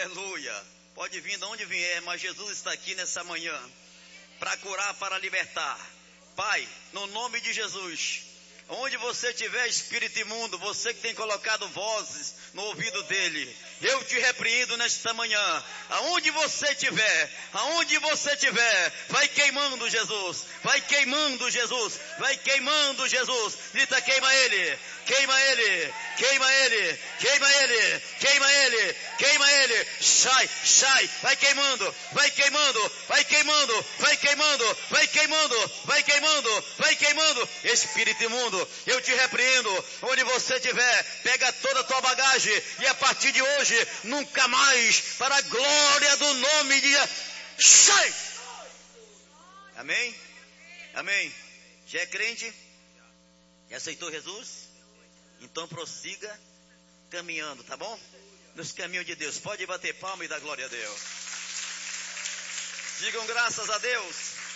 Aleluia. Pode vir de onde vier, mas Jesus está aqui nessa manhã para curar, para libertar. Pai, no nome de Jesus, onde você estiver, espírito imundo, você que tem colocado vozes no ouvido dele, eu te repreendo nesta manhã. Aonde você estiver, vai queimando Jesus, vai queimando Jesus, vai queimando Jesus. Grita, queima ele, queima ele, queima ele, queima ele, queima ele, queima ele. Sai, sai, vai queimando, vai queimando, vai queimando, vai queimando, vai queimando, vai queimando, vai queimando. Espírito imundo, eu te repreendo. Onde você estiver, pega toda a tua bagagem e a partir de hoje, nunca mais, para a glória do nome de Jesus, sai! Amém? Amém. Já é crente? Já aceitou Jesus? Então prossiga caminhando, tá bom? Nos caminhos de Deus. Pode bater palma e dar glória a Deus. Digam graças a Deus.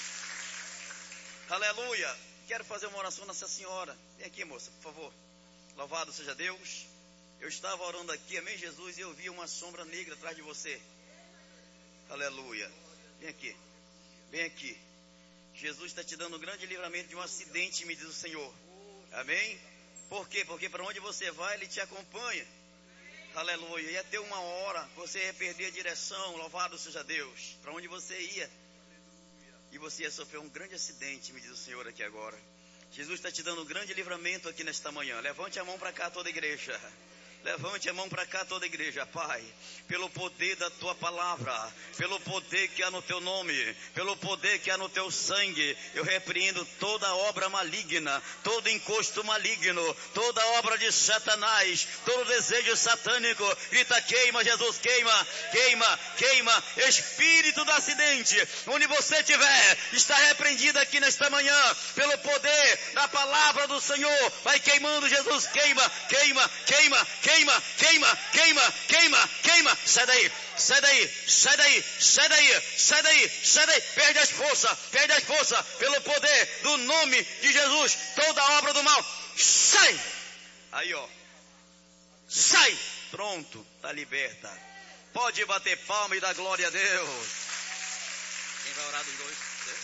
Aleluia. Quero fazer uma oração nessa senhora. Vem aqui, moça, por favor. Louvado seja Deus. Eu estava orando aqui, amém, Jesus, e eu vi uma sombra negra atrás de você. Aleluia. Vem aqui. Vem aqui. Jesus está te dando um grande livramento de um acidente, me diz o Senhor. Amém? Por quê? Porque para onde você vai, Ele te acompanha. Aleluia. Ia ter uma hora, você ia perder a direção, louvado seja Deus. Para onde você ia. E você ia sofrer um grande acidente, me diz o Senhor aqui agora. Jesus está te dando um grande livramento aqui nesta manhã. Levante a mão para cá, toda a igreja. Levante a mão para cá, toda a igreja. Pai, pelo poder da tua palavra, pelo poder que há no teu nome, pelo poder que há no teu sangue, eu repreendo toda obra maligna, todo encosto maligno, toda obra de Satanás, todo desejo satânico. Grita, queima, Jesus, queima, queima, queima. Espírito do acidente, onde você estiver, está repreendido aqui nesta manhã, pelo poder da palavra do Senhor. Vai queimando, Jesus, queima, queima, queima, queima. Queima, queima, queima, queima, queima. Sai daí, sai daí, sai daí, sai daí, sai daí, sai daí. Perde as forças, pelo poder do nome de Jesus. Toda obra do mal, sai. Aí, ó, sai. Pronto, está liberta. Pode bater palma e dar glória a Deus. Quem vai orar dos dois?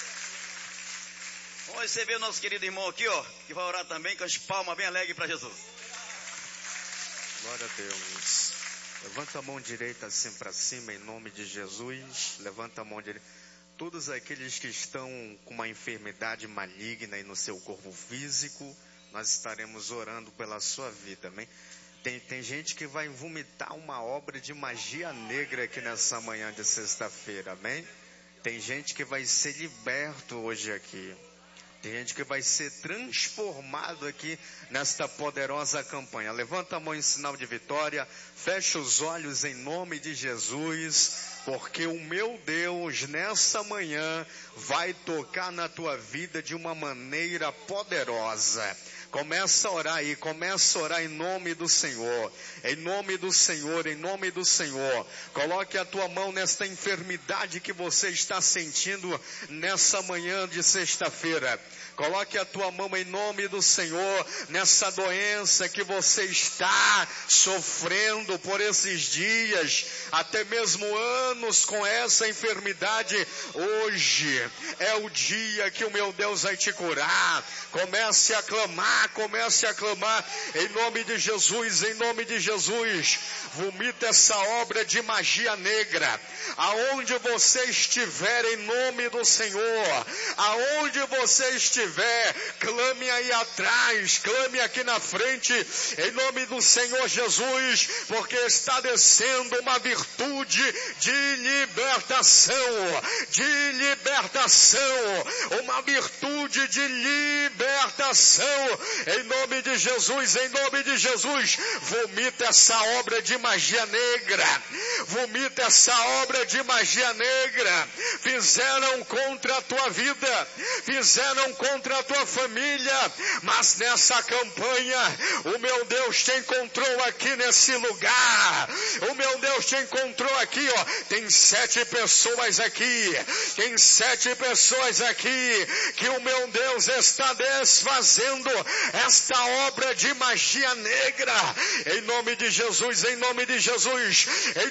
Vamos receber o nosso querido irmão aqui, ó, que vai orar também com as palmas bem alegres para Jesus. Glória a Deus. Levanta a mão direita assim para cima em nome de Jesus. Levanta a mão direita. Todos aqueles que estão com uma enfermidade maligna aí no seu corpo físico, nós estaremos orando pela sua vida, amém? Tem gente que vai vomitar uma obra de magia negra aqui nessa manhã de sexta-feira, amém? Tem gente que vai ser liberto hoje aqui. Tem gente que vai ser transformado aqui nesta poderosa campanha. Levanta a mão em sinal de vitória. Fecha os olhos em nome de Jesus. Porque o meu Deus nessa manhã vai tocar na tua vida de uma maneira poderosa. Começa a orar aí, começa a orar em nome do Senhor, em nome do Senhor, em nome do Senhor. Coloque a tua mão nesta enfermidade que você está sentindo nessa manhã de sexta-feira. Coloque a tua mão em nome do Senhor nessa doença que você está sofrendo por esses dias, até mesmo anos com essa enfermidade. Hoje é o dia que o meu Deus vai te curar. Comece a clamar em nome de Jesus, em nome de Jesus. Vomita essa obra de magia negra. Aonde você estiver, em nome do Senhor, aonde você estiver, clame aí atrás, clame aqui na frente, em nome do Senhor Jesus, porque está descendo uma virtude de libertação, uma virtude de libertação, em nome de Jesus, em nome de Jesus. Vomita essa obra de magia negra, vomita essa obra de magia negra. Fizeram contra a tua vida, fizeram contra a tua família, mas nessa campanha, o meu Deus te encontrou aqui nesse lugar, o meu Deus te encontrou aqui, ó. Tem 7 pessoas aqui, tem 7 pessoas aqui, que o meu Deus está desfazendo esta obra de magia negra, em nome de Jesus, em nome de Jesus, em